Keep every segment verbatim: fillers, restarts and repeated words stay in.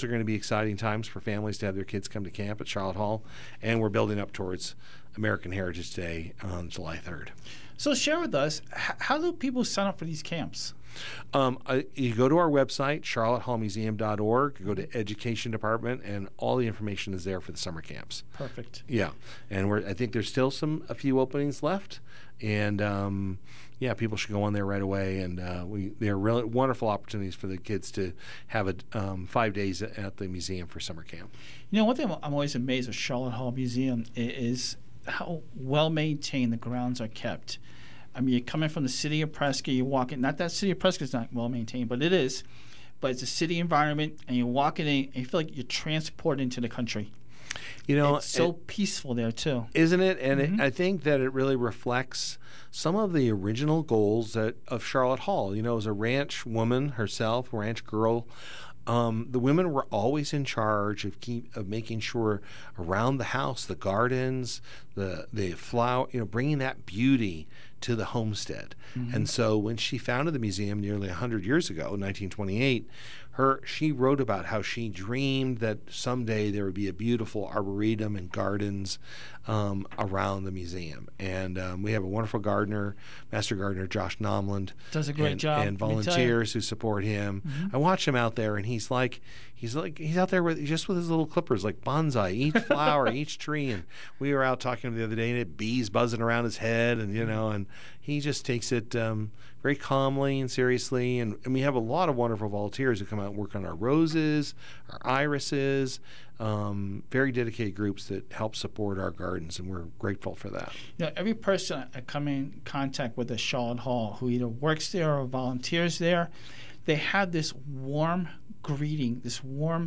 camps are going to be exciting times for families to have their kids come to camp at Charlotte Hall, and we're building up towards American Heritage Day on July third. So share with us, h- how do people sign up for these camps? Um, uh, you go to our website, charlotte hall museum dot org, go to Education Department, and all the information is there for the summer camps. Perfect. Yeah, and we're, I think there's still some a few openings left, and um, yeah, people should go on there right away. And uh, we they're really wonderful opportunities for the kids to have a um, five days at the museum for summer camp. You know, one thing I'm always amazed with Charlotte Hall Museum i- is how well maintained the grounds are kept. I mean, you're coming from the city of Prescott, you're walking, not that city of Prescott's not well maintained, but it is. But it's a city environment, and you're walking in, and you feel like you're transported into the country. You know, It's so it, peaceful there, too. isn't it? And Mhm. it, I think that it really reflects some of the original goals that, of Charlotte Hall. You know, as a ranch woman herself, ranch girl, um, the women were always in charge of keep of making sure around the house, the gardens, the the flower, you know, bringing that beauty to the homestead. Mm-hmm. And so when she founded the museum nearly one hundred years ago, in nineteen twenty-eight, her she wrote about how she dreamed that someday there would be a beautiful arboretum and gardens um, around the museum. And um, we have a wonderful gardener, master gardener Josh Nomland, Does a great and, job, and let me tell you. volunteers who support him. Mhm. I watch him out there, and he's like he's like he's out there with just with his little clippers, like bonsai, each flower, each tree. And we were out talking to him the other day, and had bees buzzing around his head, and you know, and he just takes it um, very calmly and seriously. And, and we have a lot of wonderful volunteers who come out and work on our roses, our irises, um, very dedicated groups that help support our gardens, and we're grateful for that. You know, every person I come in contact with at Charlotte Hall who either works there or volunteers there, they have this warm greeting, this warm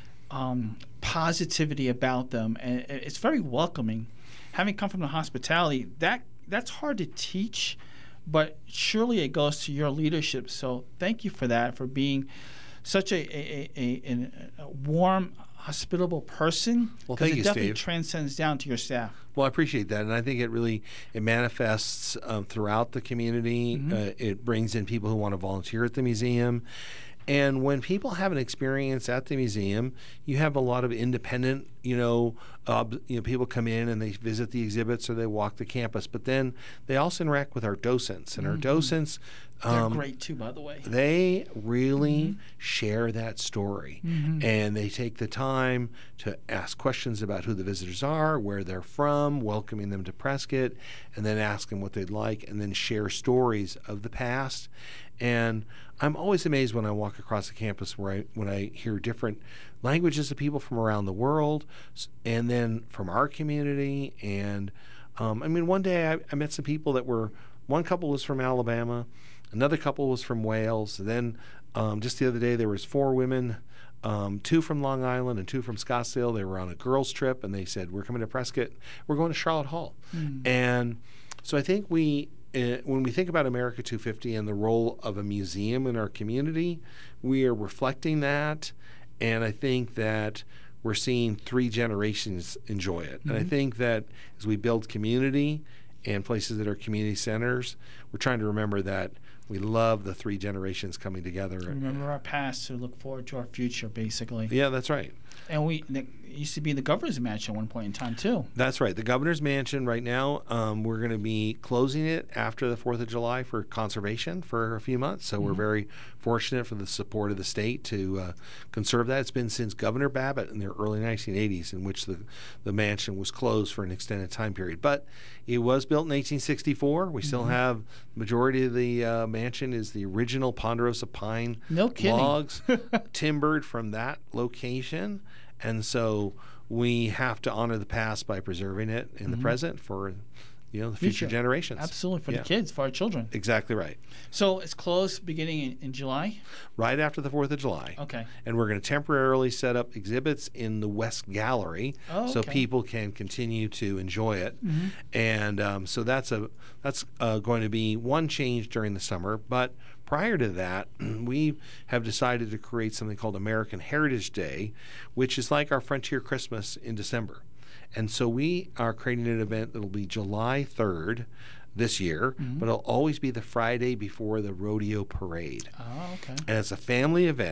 um, positivity about them, and it- it's very welcoming. Having come from the hospitality, that that's hard to teach, but surely it goes to your leadership. So thank you for that, for being such a a, a, a, a warm, hospitable person. Well, 'cause thank it you, definitely Steve. transcends down to your staff. Well, I appreciate that, and I think it really it manifests um, throughout the community. Mhm. Uh, it brings in people who want to volunteer at the museum, and when people have an experience at the museum, you have a lot of independent, you know, uh, you know, people come in and they visit the exhibits or they walk the campus, but then they also interact with our docents, and our Mhm. docents. They're Um, great too, by the way. They really Mhm. share that story, Mhm. and they take the time to ask questions about who the visitors are, where they're from, welcoming them to Prescott, and then ask them what they'd like, and then share stories of the past. And I'm always amazed when I walk across the campus where I, when I hear different languages of people from around the world, s- and then from our community. And um, I mean, one day I, I met some people that were, one couple was from Alabama, another couple was from Wales. Then um, just the other day there was four women, um, two from Long Island and two from Scottsdale. They were on a girls' trip, and they said, "We're coming to Prescott. We're going to Charlotte Hall." Mm. And so I think we, uh, when we think about America two fifty and the role of a museum in our community, we are reflecting that. And I think that we're seeing three generations enjoy it. And I Mhm. think that as we build community and places that are community centers, we're trying to remember that we love the three generations coming together. Remember our past to look forward to our future, basically. Yeah, that's right. And we it used to be the governor's mansion at one point in time too. That's right. The Governor's Mansion right now, um, we're going to be closing it after the fourth of July for conservation for a few months. So we're Mhm. very fortunate for the support of the state to uh, conserve that. It's been since Governor Babbitt in the early nineteen eighties in which the, the mansion was closed for an extended time period. But it was built in eighteen sixty-four. We still Mhm. have the majority of the uh, mansion is the original Ponderosa pine No kidding. logs timbered from that location. And so we have to honor the past by preserving it in the Mhm. present for, you know, the future, Future. generations. Absolutely, for Yeah. the kids, for our children. Exactly right. So it's closed beginning in, in July. Right after the fourth of July. Okay. And we're going to temporarily set up exhibits in the West Gallery Oh, so okay. people can continue to enjoy it. Mhm. And um, so that's a that's uh, going to be one change during the summer. But prior to that, we have decided to create something called American Heritage Day, which is like our Frontier Christmas in December. And so we are creating an event that'll be July third this year, Mhm. but it'll always be the Friday before the rodeo parade. Oh, okay. And it's a family event.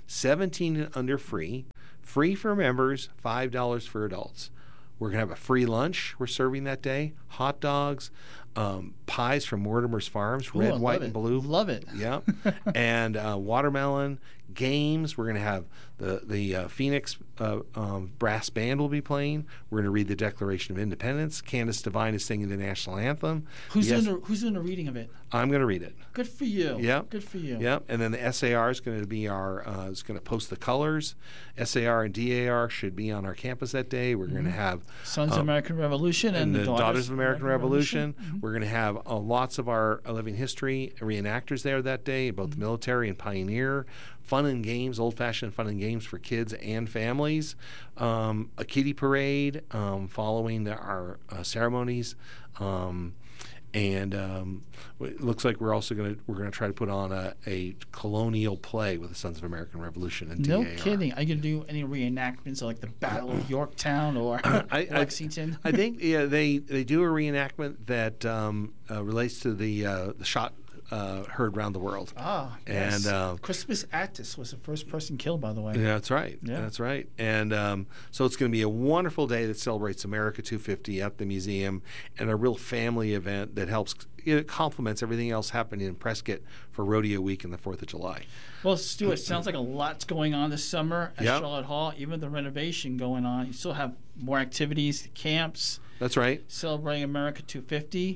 seventeen and under free, free for members, five dollars for adults. We're going to have a free lunch we're serving that day, hot dogs, um, pies from Mortimer's Farms, Ooh, red, I white, love and it. blue. Love it. Yeah. And uh, watermelon, games. We're going to have the, the uh, Phoenix uh, um, Brass Band will be playing. We're going to read the Declaration of Independence. Candace Devine is singing the national anthem. Who's, Yes, doing the, who's doing the reading of it? I'm going to read it. Good for you. Yep. Good for you. Yep. And then the S A R is going to be our, uh, is going to post the colors. S A R and D A R should be on our campus that day. We're mm-hmm. going to have Sons um, of American Revolution and, and the Daughters, Daughters of American, American Revolution. Revolution. Mm-hmm. We're going to have uh, lots of our uh, living history reenactors there that day, both mm-hmm. the military and pioneer. Fun and games, old-fashioned fun and games for kids and families. Um, a kiddie parade um, following the, our uh, ceremonies. Um, And um, it looks like we're also going to we're going to try to put on a, a colonial play with the Sons of American Revolution and no D A R. kidding. Are you going to do any reenactments of like the Battle of Yorktown or I, Lexington? I, I think yeah they, they do a reenactment that um, uh, relates to the uh, the shot uh, heard around the world. Ah, and yes. uh, Crispus Attucks was the first person killed, by the way. Yeah, that's right. Yeah. That's right. And um, so it's going to be a wonderful day that celebrates America two fifty at the museum, and a real family event that helps. It complements everything else happening in Prescott for Rodeo Week and the fourth of July. Well, Stuart, sounds like a lot's going on this summer at Yep. Charlotte Hall. Even the renovation going on. You still have more activities, camps. That's right. Celebrating America two fifty.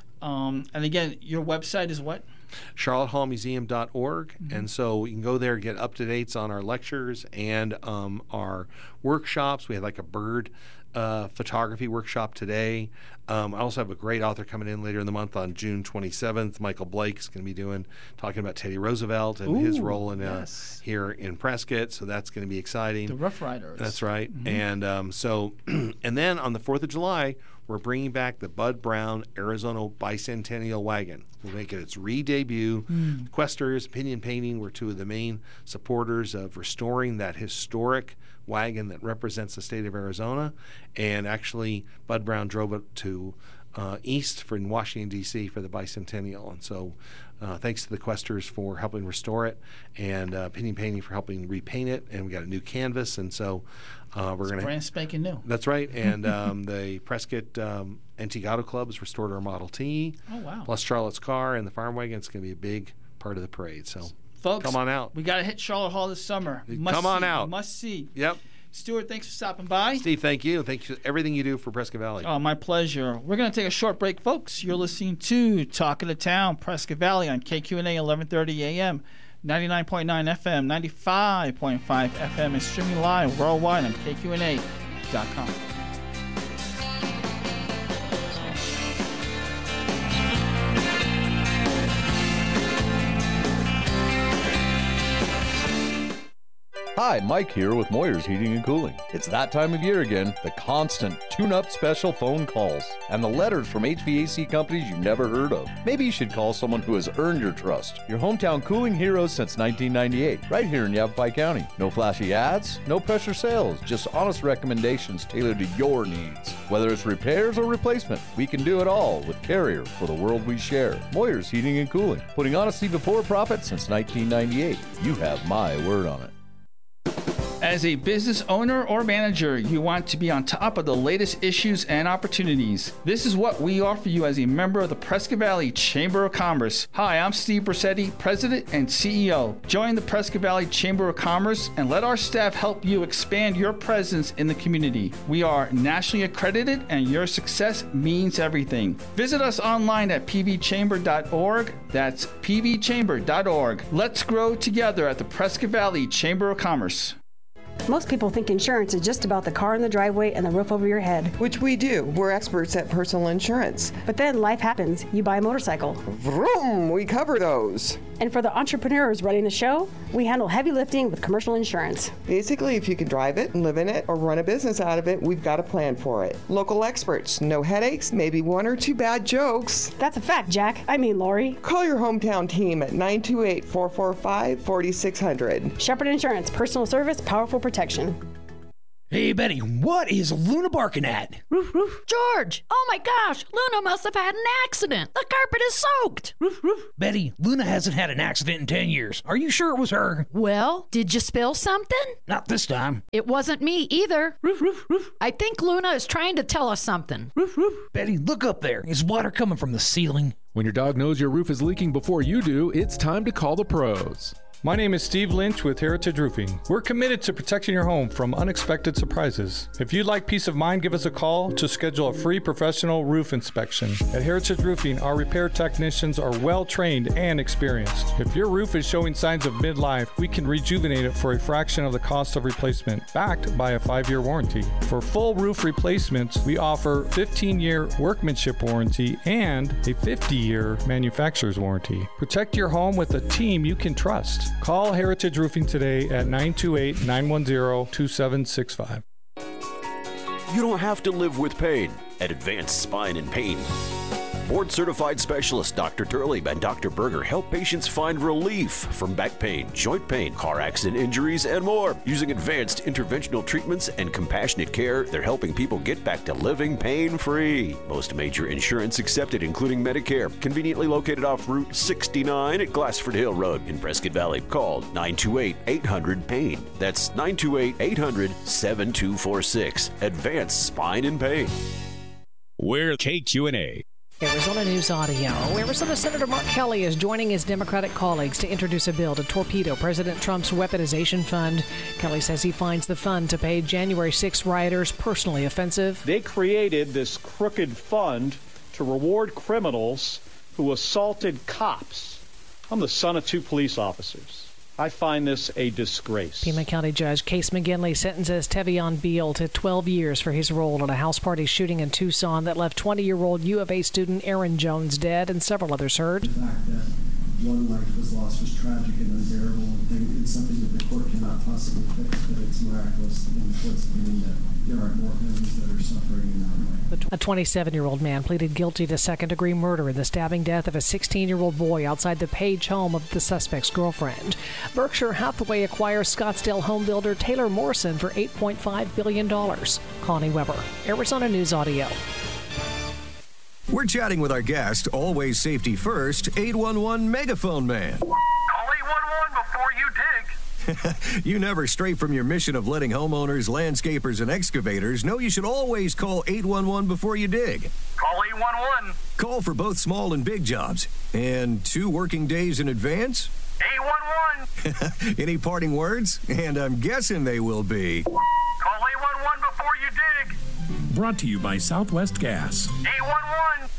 Um, and again, your website is what? charlotte hall museum dot org. Mm-hmm. And so you can go there and get up-to-dates on our lectures and um, our workshops. We had like a bird uh, photography workshop today. Um, I also have a great author coming in later in the month on June twenty-seventh. Michael Blake is going to be doing talking about Teddy Roosevelt and Ooh, his role in uh, yes. here in Prescott. So that's going to be exciting. The Rough Riders. That's right. Mm-hmm. And um, so, and then on the fourth of July, we're bringing back the Bud Brown Arizona Bicentennial Wagon. We'll make it its re-debut. Mm. Questers, Opinion Painting were two of the main supporters of restoring that historic wagon that represents the state of Arizona. And actually, Bud Brown drove it to uh, east for in Washington, D C for the bicentennial. And so uh, thanks to the Questers for helping restore it, and uh, Opinion Painting for helping repaint it. And we got a new canvas. And so uh, we're going to... brand spanking new. That's right. And um, the Prescott um, Antique-Auto Club has restored our Model T. Oh, wow. Plus Charlotte's car and the farm wagon. It's going to be a big part of the parade. So folks, come on out. We got to hit Charlotte Hall this summer. Must come on see, out. Must see. Yep. Stuart, thanks for stopping by. Steve, thank you. Thank you for everything you do for Prescott Valley. Oh, my pleasure. We're going to take a short break, folks. You're listening to Talk of the Town, Prescott Valley on K Q N A, eleven thirty A M, ninety-nine point nine F M, ninety-five point five F M, and streaming live worldwide on K Q N A dot com. Hi, Mike here with Moyer's Heating and Cooling. It's that time of year again, the constant tune-up special phone calls and the letters from H V A C companies you never heard of. Maybe you should call someone who has earned your trust. Your hometown cooling heroes since nineteen ninety-eight, right here in Yavapai County. No flashy ads, no pressure sales, just honest recommendations tailored to your needs. Whether it's repairs or replacement, we can do it all with Carrier for the world we share. Moyer's Heating and Cooling, putting honesty before profit since nineteen ninety-eight. You have my word on it. As a business owner or manager, you want to be on top of the latest issues and opportunities. This is what we offer you as a member of the Prescott Valley Chamber of Commerce. Hi, I'm Steve Brissetti, President and C E O. Join the Prescott Valley Chamber of Commerce and let our staff help you expand your presence in the community. We are nationally accredited and your success means everything. Visit us online at p v chamber dot org. That's p v chamber dot org. Let's grow together at the Prescott Valley Chamber of Commerce. Most people think insurance is just about the car in the driveway and the roof over your head. Which we do. We're experts at personal insurance. But then life happens. You buy a motorcycle. Vroom! We cover those. And for the entrepreneurs running the show, we handle heavy lifting with commercial insurance. Basically, if you can drive it and live in it or run a business out of it, we've got a plan for it. Local experts. No headaches, maybe one or two bad jokes. That's a fact, Jack. I mean, Lori. Call your hometown team at nine two eight, four four five, four six zero zero. Shepherd Insurance. Personal service, powerful protection. Hey, Betty, what is Luna barking at? Roof, roof. George! Oh my gosh! Luna must have had an accident! The carpet is soaked! Roof, roof. Betty, Luna hasn't had an accident in ten years. Are you sure it was her? Well, did you spill something? Not this time. It wasn't me either. Roof, roof, roof. I think Luna is trying to tell us something. Roof, roof. Betty, look up there. Is water coming from the ceiling? When your dog knows your roof is leaking before you do, it's time to call the pros. My name is Steve Lynch with Heritage Roofing. We're committed to protecting your home from unexpected surprises. If you'd like peace of mind, give us a call to schedule a free professional roof inspection. At Heritage Roofing, our repair technicians are well trained and experienced. If your roof is showing signs of midlife, we can rejuvenate it for a fraction of the cost of replacement, backed by a five-year warranty. For full roof replacements, we offer fifteen-year workmanship warranty and a fifty-year manufacturer's warranty. Protect your home with a team you can trust. Call Heritage Roofing today at nine two eight, nine one zero, two seven six five. You don't have to live with pain at Advanced Spine and Pain. Board-certified specialists Doctor Turley and Doctor Berger help patients find relief from back pain, joint pain, car accident injuries, and more. Using advanced interventional treatments and compassionate care, they're helping people get back to living pain-free. Most major insurance accepted, including Medicare. Conveniently located off Route sixty-nine at Glassford Hill Road in Prescott Valley. Call nine two eight, eight hundred, PAIN. That's nine two eight, eight hundred, seven two four six. Advanced Spine and Pain. We're K Q and A. Arizona News Audio. Arizona Senator Mark Kelly is joining his Democratic colleagues to introduce a bill to torpedo President Trump's weaponization fund. Kelly says he finds the fund to pay January sixth rioters personally offensive. They created this crooked fund to reward criminals who assaulted cops. I'm the son of two police officers. I find this a disgrace. Pima County Judge Case McGinley sentences Tevion Beal to twelve years for his role in a house party shooting in Tucson that left twenty-year-old U of A student Aaron Jones dead and several others hurt. The fact that one life was lost was tragic and unbearable, and it's something that the court cannot possibly fix, but it's miraculous in the court's opinion that there aren't more families that are suffering in that way. A twenty-seven-year-old man pleaded guilty to second-degree murder in the stabbing death of a sixteen-year-old boy outside the Page home of the suspect's girlfriend. Berkshire Hathaway acquires Scottsdale home builder Taylor Morrison for eight point five billion dollars. Connie Weber, Arizona News Audio. We're chatting with our guest, always safety first, eight one one Megaphone Man. Call eight one one before you dig. You never stray from your mission of letting homeowners, landscapers, and excavators know you should always call eight one one before you dig. Call eight one one. Call for both small and big jobs. And two working days in advance? eight one one. Any parting words? And I'm guessing they will be. Call eight one one before you dig. Brought to you by Southwest Gas. eight one one.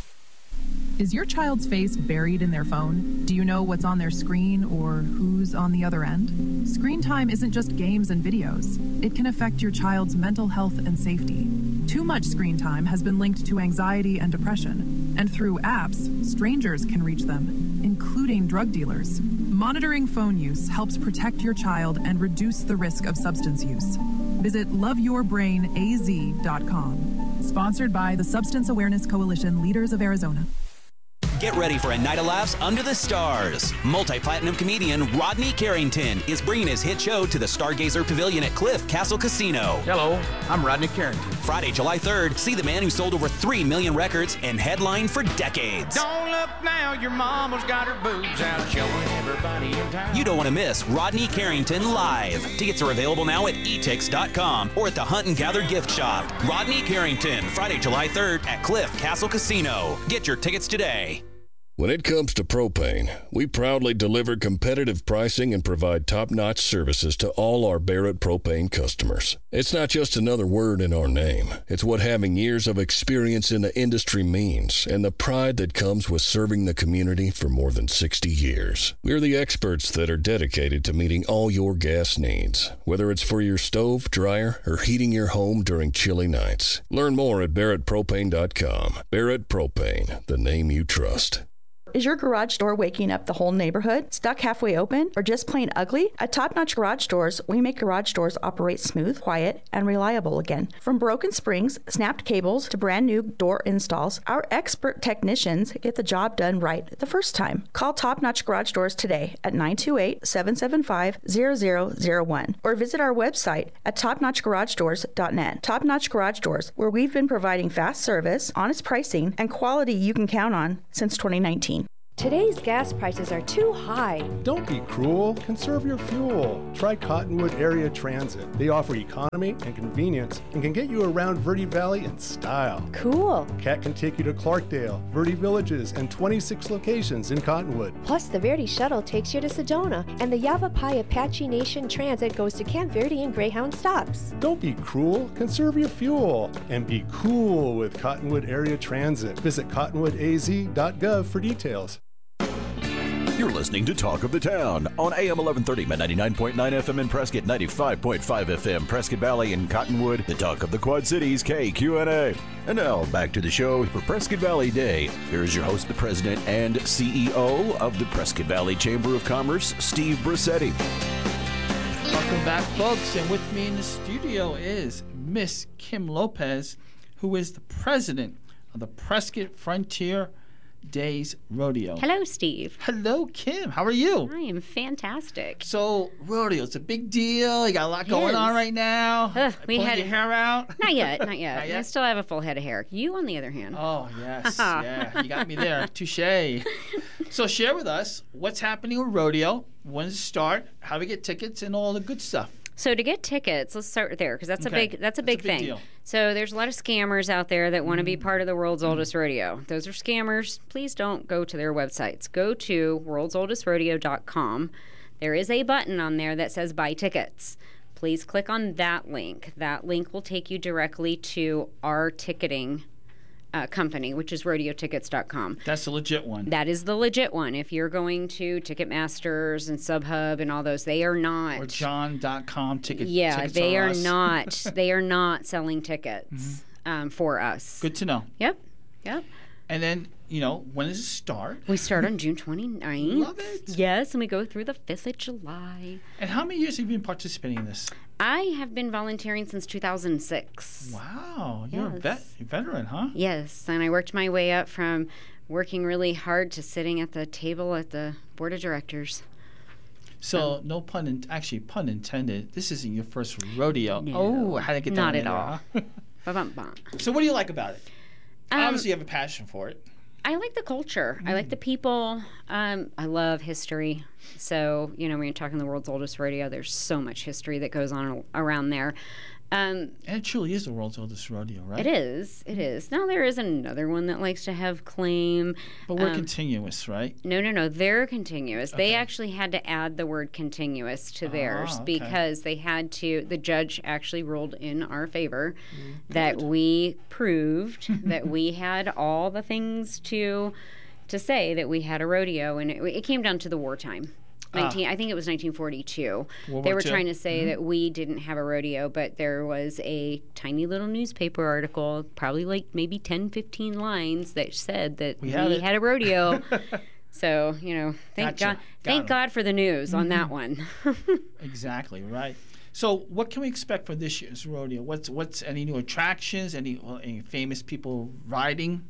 Is your child's face buried in their phone? Do you know what's on their screen or who's on the other end? Screen time isn't just games and videos. It can affect your child's mental health and safety. Too much screen time has been linked to anxiety and depression, and through apps, strangers can reach them, including drug dealers. Monitoring phone use helps protect your child and reduce the risk of substance use. Visit love your brain a z dot com. Sponsored by the Substance Awareness Coalition Leaders of Arizona. Get ready for a night of laughs under the stars. Multi-platinum comedian Rodney Carrington is bringing his hit show to the Stargazer Pavilion at Cliff Castle Casino. Hello, I'm Rodney Carrington. Friday, July third, see the man who sold over three million records and headlined for decades. Don't look now, your mama's got her boobs out showing everybody in town. You don't want to miss Rodney Carrington live. Tickets are available now at e tix dot com or at the Hunt and Gather gift shop. Rodney Carrington, Friday, July third at Cliff Castle Casino. Get your tickets today. When it comes to propane, we proudly deliver competitive pricing and provide top-notch services to all our Barrett Propane customers. It's not just another word in our name. It's what having years of experience in the industry means, and the pride that comes with serving the community for more than sixty years. We're the experts that are dedicated to meeting all your gas needs, whether it's for your stove, dryer, or heating your home during chilly nights. Learn more at barrett propane dot com. Barrett Propane, the name you trust. Is your garage door waking up the whole neighborhood? Stuck halfway open? Or just plain ugly? At Top Notch Garage Doors, we make garage doors operate smooth, quiet, and reliable again. From broken springs, snapped cables, to brand new door installs, our expert technicians get the job done right the first time. Call Top Notch Garage Doors today at nine two eight, seven seven five, zero zero zero one or visit our website at top notch garage doors dot net. Top Notch Garage Doors, where we've been providing fast service, honest pricing, and quality you can count on since twenty nineteen. Today's gas prices are too high. Don't be cruel. Conserve your fuel. Try Cottonwood Area Transit. They offer economy and convenience and can get you around Verde Valley in style. Cool. Cat can take you to Clarkdale, Verde Villages, and twenty-six locations in Cottonwood. Plus, the Verde Shuttle takes you to Sedona, and the Yavapai Apache Nation Transit goes to Camp Verde and Greyhound stops. Don't be cruel. Conserve your fuel. And be cool with Cottonwood Area Transit. Visit cottonwood a z dot gov for details. You're listening to Talk of the Town on A M eleven thirty, ninety-nine point nine F M in Prescott, ninety-five point five F M, Prescott Valley and Cottonwood, the Talk of the Quad Cities, K Q N A. And now, back to the show for Prescott Valley Day. Here's your host, the president and C E O of the Prescott Valley Chamber of Commerce, Steve Brissetti. Welcome back, folks. And with me in the studio is Miss Kim Lopez, who is the president of the Prescott Frontier Days Rodeo. Hello, Steve. Hello, Kim. How are you? I am fantastic. So, rodeo, it's a big deal. You got a lot It going is. on right now. Ugh, we Pulling had your hair out. Not yet, not yet. Not yet? I still have a full head of hair. You, on the other hand. Oh, yes. Yeah, you got me there. Touche. So, share with us what's happening with rodeo, when does it start, how to get tickets, and all the good stuff. So to get tickets, let's start there because that's Okay. a big that's a big That's a big thing. deal. So there's a lot of scammers out there that want to be Mm. part of the world's oldest rodeo. Those are scammers. Please don't go to their websites. Go to worlds oldest rodeo dot com. There is a button on there that says buy tickets. Please click on that link. That link will take you directly to our ticketing uh, company, which is rodeo tickets dot com. That's the legit one. That is the legit one. If you're going to Ticketmasters and SubHub and all those, they are not. Or john dot com ticket. Yeah, tickets they are us. not. They are not selling tickets um, for us. Good to know. Yep. Yep. And then, you know, when does it start? We start on June twenty-ninth. Love it. Yes, and we go through the fifth of July. And how many years have you been participating in this? I have been volunteering since two thousand six. Wow, you're a Yes. vet, a veteran, huh? Yes, and I worked my way up from working really hard to sitting at the table at the board of directors. So, no pun, in, actually, pun intended. This isn't your first rodeo. No, oh, how to get not down at in there, all. huh? Ba-bum-bum. So, what do you like about it? Um, Obviously, you have a passion for it. I like the culture. I like the people. Um, I love history. So, you know, when you're talking the world's oldest rodeo, there's so much history that goes on around there. Um, And it truly is the world's oldest rodeo, right? It is. It is. Now, there is another one that likes to have claim. But we're um, continuous, right? No, no, no. They're continuous. They Okay. actually had to add the word continuous to theirs okay. because they had to, the judge actually ruled in our favor that we proved that we had all the things to to say that we had a rodeo. And it, it came down to the wartime. nineteen, I think it was nineteen forty-two. World They War were Two. trying to say Mhm. that we didn't have a rodeo, but there was a tiny little newspaper article, probably like maybe ten, fifteen lines that said that We we, had had, it. a rodeo. So, you know, thank Gotcha. God Got thank 'em. God for the news on that Mhm. one. Exactly, right. So, what can we expect for this year's rodeo? What's what's any new attractions? Any, well, any famous people riding?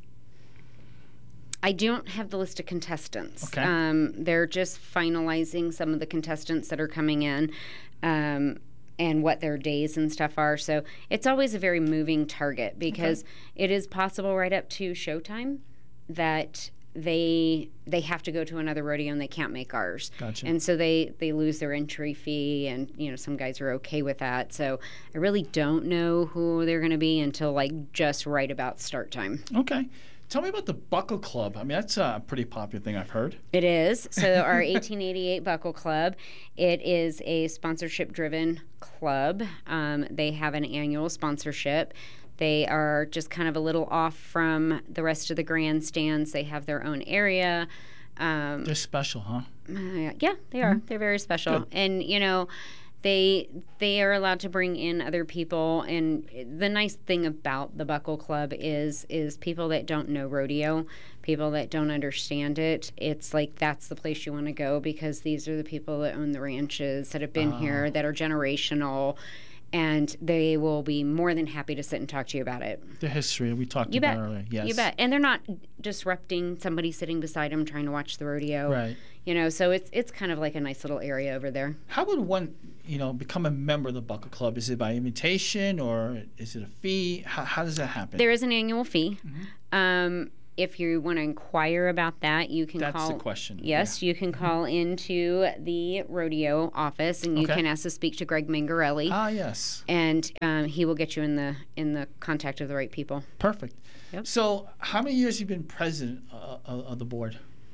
I don't have the list of contestants. Okay. Um, they're just finalizing some of the contestants that are coming in. Um, and what their days and stuff are. So it's always a very moving target because it is possible right up to showtime that they they have to go to another rodeo and they can't make ours. Gotcha. And so they they lose their entry fee, and you know some guys are okay with that. So I really don't know who they're going to be until like just right about start time. Okay. Tell me about the Buckle Club. I mean, that's a pretty popular thing I've heard. It is. So our eighteen eighty-eight Buckle Club, it is a sponsorship-driven club. Um, they have an annual sponsorship. They are just kind of a little off from the rest of the grandstands. They have their own area. Um, They're special, huh? uh, yeah, they are. They're very special. Good. And, you know, They they are allowed to bring in other people, and the nice thing about the Buckle Club is is people that don't know rodeo, people that don't understand it. It's like that's the place you want to go because these are the people that own the ranches that have been Oh. here, that are generational, and they will be more than happy to sit and talk to you about it. The history we talked You about bet. earlier. Yes. You bet. And they're not disrupting somebody sitting beside them trying to watch the rodeo. Right. You know, so it's it's kind of like a nice little area over there. How would one, you know, become a member of the Buckle Club? Is it by invitation or is it a fee? How, how does that happen? There is an annual fee. Mm-hmm. Um, if you want to inquire about that, you can That's call. the question, Yes, you can call into the rodeo office, and you Okay. can ask to speak to Greg Mangarelli. Ah, yes. And um, he will get you in the in the contact of the right people. Perfect. Yep. So, how many years have you been president uh, of of the board?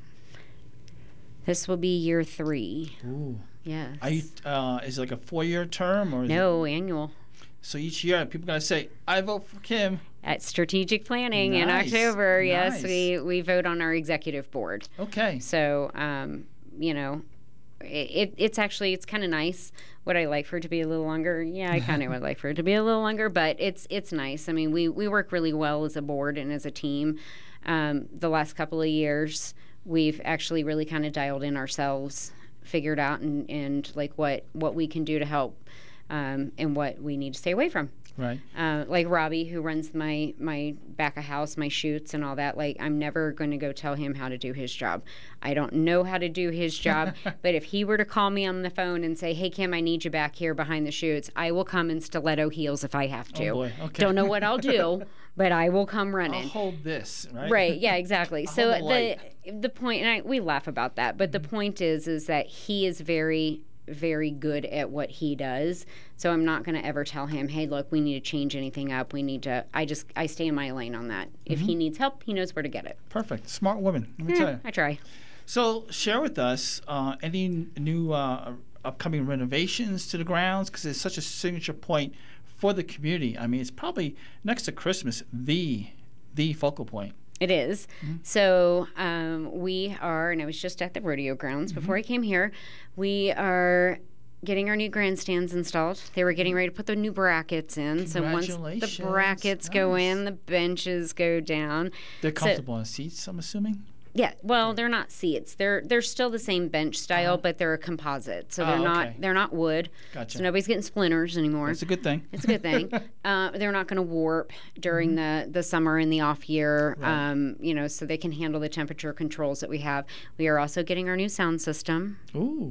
This will be year three. Ooh. Yes. Are you? Uh, is it like a four-year term or? Is No, It, annual. so each year, people gotta say, "I vote for Kim." At strategic planning in Nice. October, yes, Nice. we we vote on our executive board. Okay. So, um, you know, it, it it's actually it's kind of nice. Would I like for it to be a little longer? Yeah, I kind of would like for it to be a little longer, but it's it's nice. I mean, we we work really well as a board and as a team. Um, the last couple of years, we've actually really kind of dialed in ourselves, figured out and, and like what what we can do to help, um, and what we need to stay away from. Right. Uh, like Robbie, who runs my my back of house, my shoots and all that. Like, I'm never going to go tell him how to do his job. I don't know how to do his job, but if he were to call me on the phone and say, "Hey Kim, I need you back here behind the shoots," I will come in stiletto heels if I have to. Oh boy. Okay. Don't know what I'll do, but I will come running. I'll hold this. Right. Right. Yeah. Exactly. I'll so hold the light. the the point, and I, we laugh about that, but the point is, is that he is very, very good at what he does. So I'm not going to ever tell him, "Hey, look, we need to change anything up. We need to." I just I stay in my lane on that. If he Mhm. needs help, he knows where to get it. Perfect. Smart woman. Let me Eh, tell you. I try. So, share with us uh, any n- new uh, upcoming renovations to the grounds because it's such a signature point for the community. I mean, it's probably next to Christmas the the focal point. It is. So um, we are, and I was just at the rodeo grounds Mm-hmm. before I came here. We are getting our new grandstands installed. They were getting ready to put the new brackets in. So once the Congratulations. brackets go Nice. in, the benches go down. They're So- comfortable on seats, I'm assuming. Yeah, well, they're not seats. They're they're still the same bench style, but they're a composite. So they're Oh, not okay. they're not wood. Gotcha. So nobody's getting splinters anymore. It's a good thing. It's a good thing. uh, they're not going to warp during the, the summer and the off year. Right. Um, you know, so they can handle the temperature controls that we have. We are also getting our new sound system. Ooh.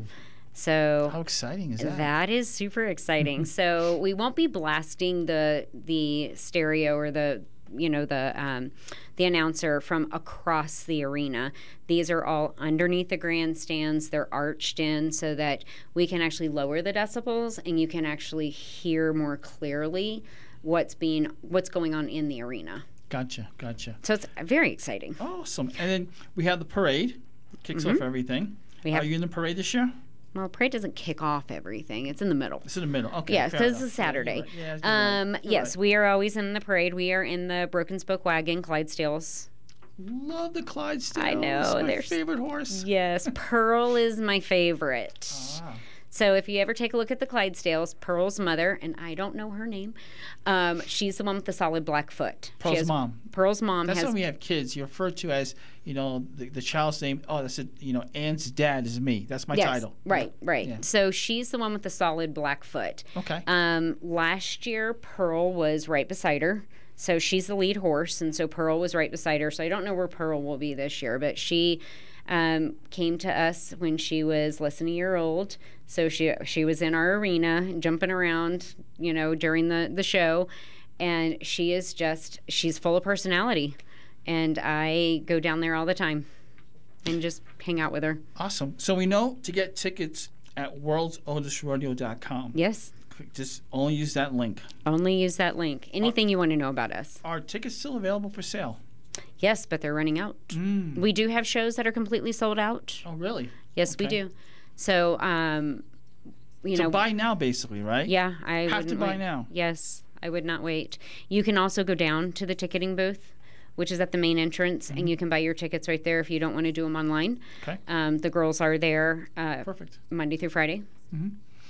So how exciting is that? That is super exciting. So we won't be blasting the the stereo or the you know the um, the announcer from across the arena. These are all underneath the grandstands. They're arched in so that we can actually lower the decibels and you can actually hear more clearly what's being what's going on in the arena. Gotcha, gotcha. So it's very exciting. Awesome. And then we have the parade. Kicks Mhm. off everything. We have- Are you in the parade this year? Well, parade doesn't kick off everything. It's in the middle. It's in the middle. Okay. Yeah, fair because enough. it's Saturday. Yeah, you're right. Yeah, you're um, right. You're yes, right. we are always in the parade. We are in the Broken Spoke Wagon, Clydesdales. Love the Clydesdales. I know. My they're favorite horse. Yes, Pearl is my favorite. Ah. So if you ever take a look at the Clydesdales, Pearl's mother, and I don't know her name, um, she's the one with the solid black foot. She Pearl's has- mom. Pearl's mom That's has. when we have kids. You're referred to as, you know, the, the child's name. Oh, that's it. You know, Anne's dad is me. That's my yes, title. Right, right. Yeah. So she's the one with the solid black foot. Okay. Um, last year, Pearl was right beside her. So she's the lead horse, and so Pearl was right beside her. So I don't know where Pearl will be this year, but she um, came to us when she was less than a year old. So she she was in our arena, jumping around, you know, during the, the show. And she is just, she's full of personality. And I go down there all the time and just hang out with her. Awesome. So we know to get tickets at worlds oldest rodeo dot com. Yes. Just only use that link. Only use that link. Anything you want to know about us. Are tickets still available for sale? Yes, but they're running out. Mm. We do have shows that are completely sold out. Oh, really? Yes, we Okay. do. So, um, you so know, buy now, basically, right? yeah, I have to wouldn't buy wait. now. Yes, I would not wait. You can also go down to the ticketing booth, which is at the main entrance, and you can buy your tickets right there if you don't want to do them online. Okay. Um, the girls are there. Uh, Perfect. Monday through Friday. Mm-hmm.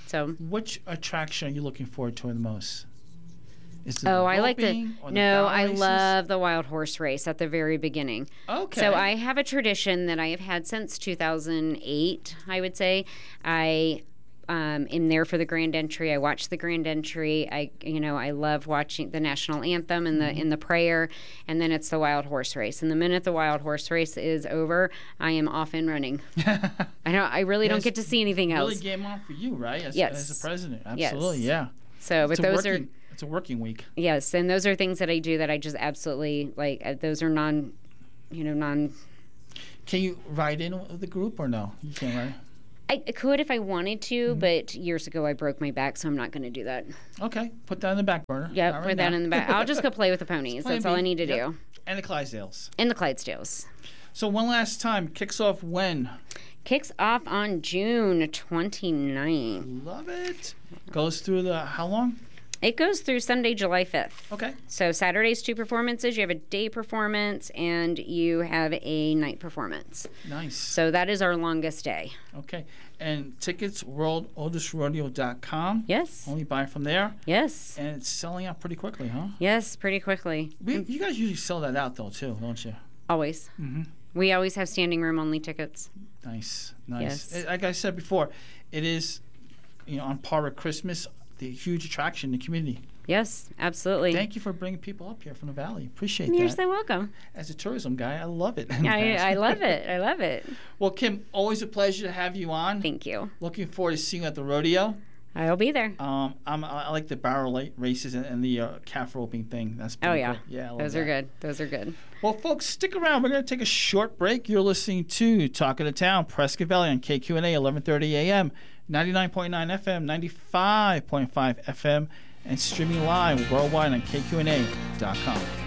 So, which attraction are you looking forward to the most? Is it oh, the I like the roping or the no. barrel I races? love the wild horse race at the very beginning. Okay. So I have a tradition that I have had since two thousand eight. I would say I um, am there for the grand entry. I watch the grand entry. I you know I love watching the national anthem and the Mm-hmm. in the prayer, and then it's the wild horse race. And the minute the wild horse race is over, I am off and running. I don't. I really don't Yes, get to see anything else. Really game on for you, right? As, Yes. as a president, Yes. absolutely, yeah. So, It's but a those are. working- It's a working week. Yes, and those are things that I do that I just absolutely like. Uh, those are non, you know, non. Can you ride in with the group or no? You can't ride. I I could if I wanted to, Mm-hmm. but years ago I broke my back, so I'm not going to do that. Okay, put that in the back burner. Yeah, Not put right that now. in the back. I'll just go play with the ponies. Plan That's all B. I need to Yep. do. And the Clydesdales. And the Clydesdales. So one last time, kicks off when? Kicks off on June twenty-ninth. Love it. Goes through the how long? It goes through Sunday, July fifth. Okay. So Saturday's two performances. You have a day performance and you have a night performance. Nice. So that is our longest day. Okay. And tickets, world otis rodeo dot com. Yes. Only buy from there. Yes. And it's selling out pretty quickly, huh? Yes, pretty quickly. We, you guys usually sell that out, though, too, don't you? Always. Mm-hmm. We always have standing room only tickets. Nice. Nice. Yes. Eh, Like I said before, it is, you know, on par with Christmas, the huge attraction in the community. Yes, absolutely. Thank you for bringing people up here from the valley. Appreciate You're that. so welcome. As a tourism guy, I love it. I, I love it. I love it. Well, Kim, always a pleasure to have you on. Thank you. Looking forward to seeing you at the rodeo. I'll be there. Um, I'm, I like the barrel la- races and, and the uh, calf roping thing. That's Oh, pretty yeah. cool. Yeah, I love Those are that. good. Those are good. Well, folks, stick around. We're going to take a short break. You're listening to Talk of the Town, Prescott Valley on K Q N A, eleven thirty A M, ninety-nine point nine F M, ninety-five point five F M, and streaming live worldwide on K Q N A dot com.